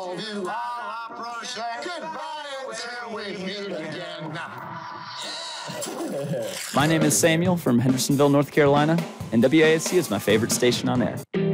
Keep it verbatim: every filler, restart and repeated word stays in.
love you. I'll approach goodbye until we meet again. My name is Samuel from Hendersonville, North Carolina, and W A S C is my favorite station on air.